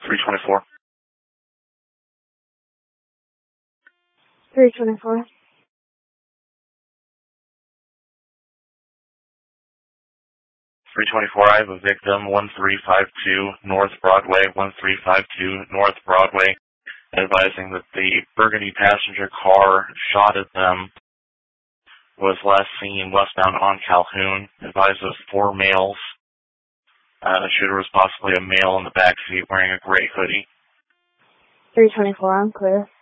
324. 324. 324, I have a victim, 1352 North Broadway, 1352 North Broadway, advising that the burgundy passenger car shot at them was last seen westbound on Calhoun. Advises 4 males. The shooter was possibly a male in the back seat wearing a gray hoodie. 324, I'm clear.